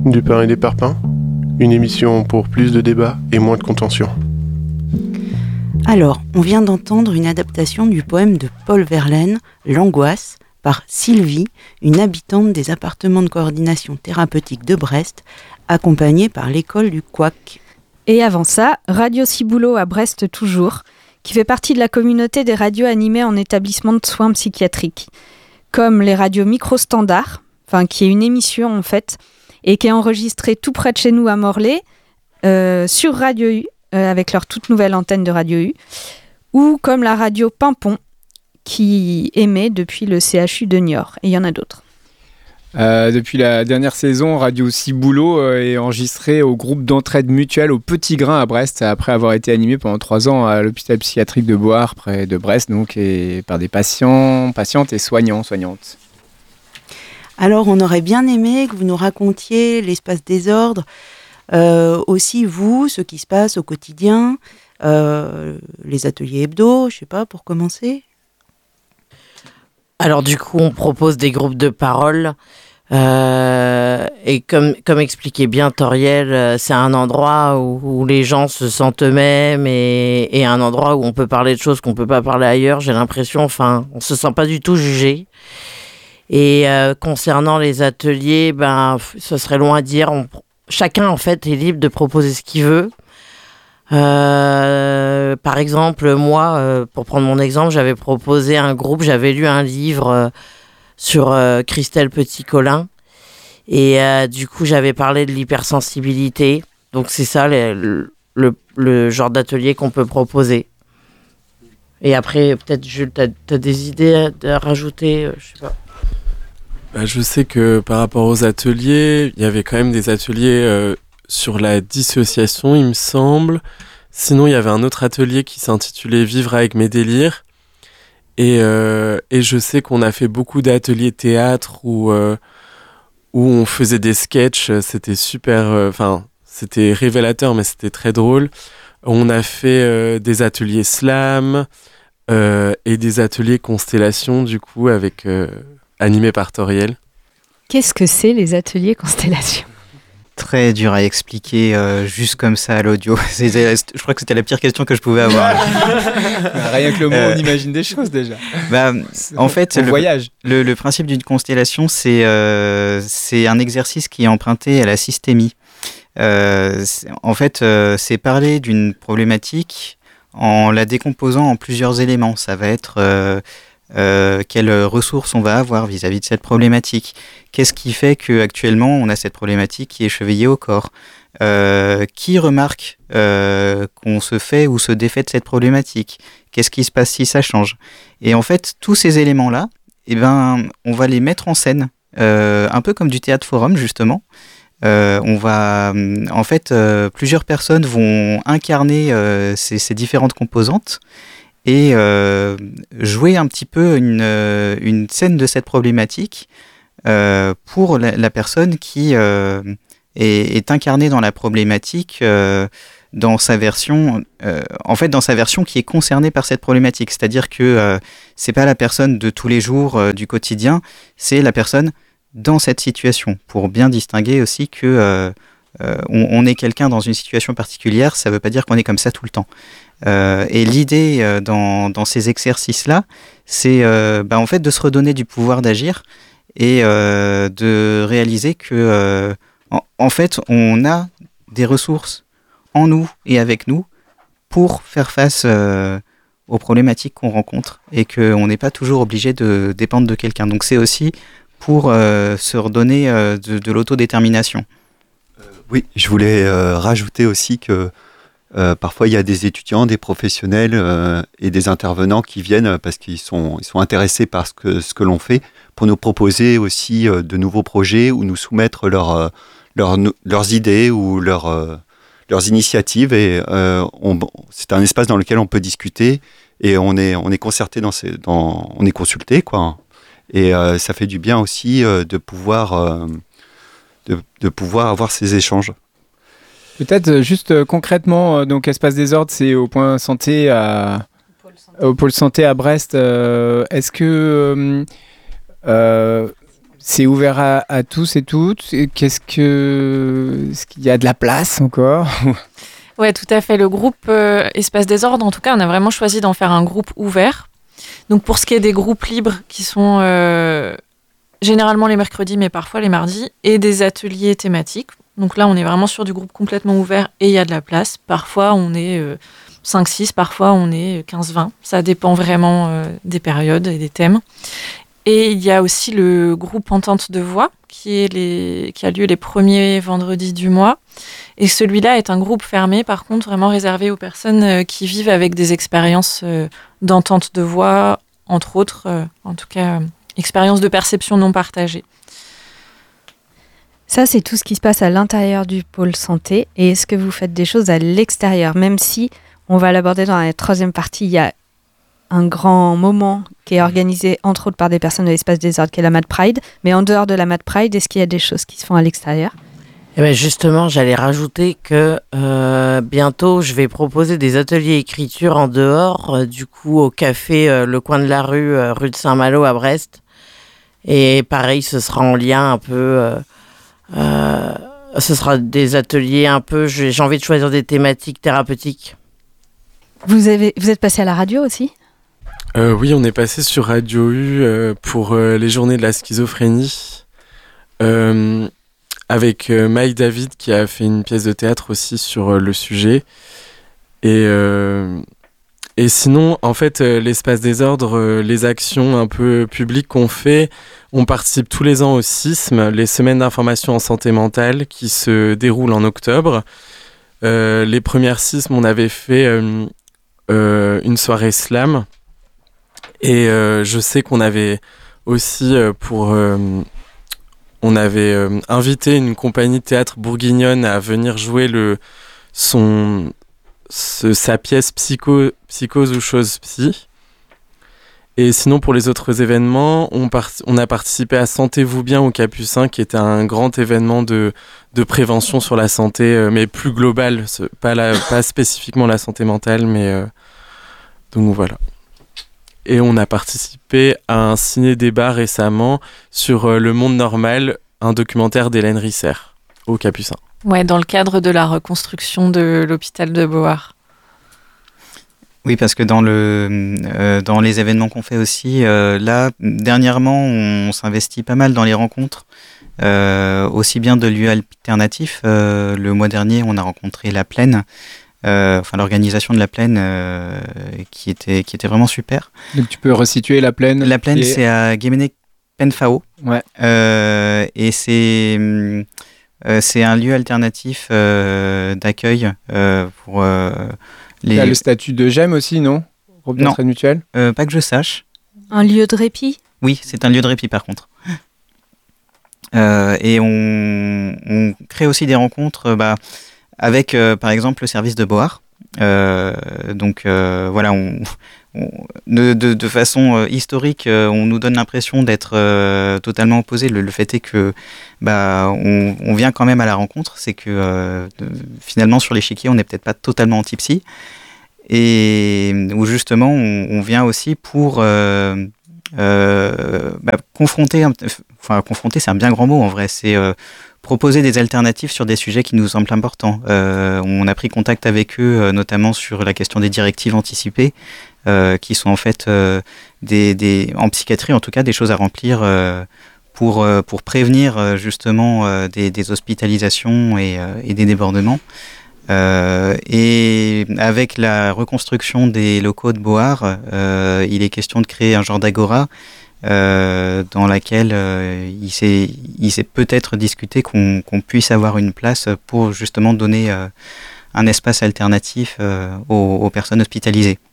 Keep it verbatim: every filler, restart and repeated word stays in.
Du pain et des parpaings, une émission pour plus de débats et moins de contention. Alors, on vient d'entendre une adaptation du poème de Paul Verlaine, L'Angoisse, par Sylvie, une habitante des appartements de coordination thérapeutique de Brest, accompagnée par l'école du Couac. Et avant ça, Radio Ciboulot à Brest toujours, qui fait partie de la communauté des radios animées en établissement de soins psychiatriques, comme les radios Micro-Standard, enfin qui est une émission en fait, et qui est enregistrée tout près de chez nous à Morlaix, euh, sur Radio U, euh, avec leur toute nouvelle antenne de Radio U, ou comme la radio Pimpon, qui émet depuis le C H U de Niort, et il y en a d'autres. Euh, depuis la dernière saison, Radio Ciboulot euh, est enregistré au groupe d'entraide mutuelle au Petit Grain à Brest, après avoir été animé pendant trois ans à l'hôpital psychiatrique de Boire, près de Brest, donc, et par des patients, patientes et soignants, soignantes. Alors, on aurait bien aimé que vous nous racontiez l'espace désordre, euh, aussi vous, ce qui se passe au quotidien, euh, les ateliers hebdo, je sais pas, pour commencer. Alors du coup, on propose des groupes de parole euh, et comme comme expliquait bien Toriel, c'est un endroit où, où les gens se sentent eux-mêmes et, et un endroit où on peut parler de choses qu'on peut pas parler ailleurs. J'ai l'impression, enfin, on se sent pas du tout jugé. Et euh, concernant les ateliers, ben, ce serait loin à dire. On, chacun en fait est libre de proposer ce qu'il veut. Euh, par exemple, moi, euh, pour prendre mon exemple, j'avais proposé un groupe, j'avais lu un livre euh, sur euh, Christelle Petit-Colin et euh, du coup j'avais parlé de l'hypersensibilité. Donc c'est ça les, le, le, le genre d'atelier qu'on peut proposer. Et après, peut-être Jules, t'as, t'as des idées à, à rajouter, euh, je sais pas. Bah, je sais que par rapport aux ateliers, il y avait quand même des ateliers euh, sur la dissociation, il me semble. Sinon, il y avait un autre atelier qui s'intitulait « Vivre avec mes délires ». Et, euh, et je sais qu'on a fait beaucoup d'ateliers théâtre où, euh, où on faisait des sketchs. C'était super... Enfin, euh, c'était révélateur, mais c'était très drôle. On a fait euh, des ateliers slam euh, et des ateliers constellation, du coup, avec, euh, animés par Toriel. Qu'est-ce que c'est les ateliers constellation ? Très dur à expliquer euh, juste comme ça à l'audio. C'est, je crois que c'était la pire question que je pouvais avoir. Rien que le mot, euh, on imagine des choses déjà. Bah, en fait, le, le voyage. Le, le principe d'une constellation, c'est, euh, c'est un exercice qui est emprunté à la systémie. Euh, en fait, euh, c'est parler d'une problématique en la décomposant en plusieurs éléments. Ça va être... Euh, Euh, quelles ressources on va avoir vis-à-vis de cette problématique. Qu'est-ce qui fait qu'actuellement on a cette problématique qui est chevillée au corps, euh, qui remarque euh, qu'on se fait ou se défait de cette problématique, qu'est-ce qui se passe si ça change. Et en fait, tous ces éléments-là, eh ben, on va les mettre en scène, euh, un peu comme du théâtre forum justement. Euh, on va, en fait, euh, plusieurs personnes vont incarner euh, ces, ces différentes composantes et euh, jouer un petit peu une, euh, une scène de cette problématique euh, pour la, la personne qui euh, est, est incarnée dans la problématique euh, dans sa version, euh, en fait dans sa version qui est concernée par cette problématique. C'est-à-dire que euh, c'est pas la personne de tous les jours euh, du quotidien, c'est la personne dans cette situation, pour bien distinguer aussi que euh, euh, on, on est quelqu'un dans une situation particulière, ça veut pas dire qu'on est comme ça tout le temps. Euh, et l'idée euh, dans, dans ces exercices-là, c'est euh, bah, en fait de se redonner du pouvoir d'agir et euh, de réaliser que euh, en, en fait on a des ressources en nous et avec nous pour faire face euh, aux problématiques qu'on rencontre et qu'on n'est pas toujours obligé de dépendre de quelqu'un. Donc c'est aussi pour euh, se redonner euh, de, de l'autodétermination. Euh, oui, je voulais euh, rajouter aussi que Euh, parfois, il y a des étudiants, des professionnels euh, et des intervenants qui viennent parce qu'ils sont, ils sont intéressés par ce que, ce que l'on fait pour nous proposer aussi euh, de nouveaux projets ou nous soumettre leur, euh, leur, leurs idées ou leur, euh, leurs initiatives. Et, euh, on, c'est un espace dans lequel on peut discuter et on est, on est concerté, dans ces, dans, on est consulté, quoi. Et euh, ça fait du bien aussi euh, de, pouvoir, euh, de, de pouvoir avoir ces échanges. Peut-être juste euh, concrètement, euh, donc Espace Désordre, c'est au point santé à, au, pôle santé. au pôle santé à Brest. Euh, est-ce que euh, euh, C'est ouvert à, à tous et toutes. Qu'est-ce que, est-ce qu'il y a de la place encore? Ouais, tout à fait. Le groupe euh, Espace Désordre, en tout cas, on a vraiment choisi d'en faire un groupe ouvert. Donc pour ce qui est des groupes libres qui sont euh, généralement les mercredis, mais parfois les mardis, et des ateliers thématiques. Donc là, on est vraiment sur du groupe complètement ouvert et il y a de la place. Parfois, on est euh, cinq six, parfois on est quinze vingt. Ça dépend vraiment euh, des périodes et des thèmes. Et il y a aussi le groupe Entente de Voix qui, est les, qui a lieu les premiers vendredis du mois. Et celui-là est un groupe fermé, par contre, vraiment réservé aux personnes euh, qui vivent avec des expériences euh, d'entente de voix, entre autres, euh, en tout cas, euh, expériences de perception non partagée. Ça, c'est tout ce qui se passe à l'intérieur du pôle santé. Et est-ce que vous faites des choses à l'extérieur? Même si, on va l'aborder dans la troisième partie, il y a un grand moment qui est organisé, entre autres, par des personnes de l'Espace Désordre, qui est la Mad Pride. Mais en dehors de la Mad Pride, est-ce qu'il y a des choses qui se font à l'extérieur? Eh ben justement, j'allais rajouter que euh, bientôt, je vais proposer des ateliers écriture en dehors, euh, du coup, au café euh, Le Coin de la Rue, euh, rue de Saint-Malo à Brest. Et pareil, ce sera en lien un peu... Euh, euh, ce sera des ateliers un peu... J'ai, j'ai envie de choisir des thématiques thérapeutiques. Vous, avez, vous êtes passé à la radio aussi? Euh, oui, on est passé sur Radio U euh, pour euh, les journées de la schizophrénie, euh, avec euh, Mike David qui a fait une pièce de théâtre aussi sur euh, le sujet. Et, euh, et sinon, en fait, euh, l'Espace Désordre, euh, les actions un peu publiques qu'on fait, on participe tous les ans au S I S M, les semaines d'information en santé mentale qui se déroulent en octobre. Euh, les premières S I S M, on avait fait euh, euh, une soirée slam. Et euh, je sais qu'on avait aussi euh, pour euh, on avait euh, invité une compagnie de théâtre bourguignonne à venir jouer le son ce, sa pièce psycho, psychose ou chose psy. Et sinon pour les autres événements, on, part, on a participé à Sentez-vous bien au Capucin, qui était un grand événement de de prévention sur la santé, euh, mais plus global, pas la, pas spécifiquement la santé mentale, mais euh, donc voilà. Et on a participé à un ciné-débat récemment sur euh, Le Monde Normal, un documentaire d'Hélène Risser, au Capucin. Ouais, dans le cadre de la reconstruction de l'hôpital de Beauhardt. Oui, parce que dans, le, euh, dans les événements qu'on fait aussi, euh, là, dernièrement, on, on s'investit pas mal dans les rencontres, euh, aussi bien de lieux alternatifs. Euh, le mois dernier, on a rencontré La Plaine, Euh, enfin l'organisation de La Plaine euh, qui était qui était vraiment super. Donc tu peux resituer La Plaine. La Plaine, et... c'est à Guéménec-Penfao. Ouais. Euh, et c'est euh, c'est un lieu alternatif euh, d'accueil euh, pour euh, les. Il y a le statut de GEM aussi, non? Groupe d'entraide mutuelle. Euh, pas que je sache. Un lieu de répit? Oui, c'est un lieu de répit par contre. Euh, et on, on crée aussi des rencontres. Bah, avec euh, par exemple le service de Beauhardt. Euh, donc euh, voilà, on, on, de, de, de façon euh, historique, euh, on nous donne l'impression d'être euh, totalement opposés. Le, le fait est que bah, on, on vient quand même à la rencontre, c'est que euh, de, finalement sur l'échiquier, on n'est peut-être pas totalement anti-psy, et où justement on, on vient aussi pour euh, euh, bah, confronter, enfin confronter c'est un bien grand mot en vrai, c'est euh, proposer des alternatives sur des sujets qui nous semblent importants. Euh, on a pris contact avec eux, euh, notamment sur la question des directives anticipées, euh, qui sont en fait euh, des, des, en psychiatrie en tout cas, des choses à remplir euh, pour, euh, pour prévenir euh, justement euh, des, des hospitalisations et, euh, et des débordements. Euh, et avec la reconstruction des locaux de Beauhardt, euh, il est question de créer un genre d'agora Euh, dans laquelle euh, il s'est, il s'est peut-être discuté qu'on, qu'on puisse avoir une place pour justement donner euh, un espace alternatif euh, aux, aux personnes hospitalisées.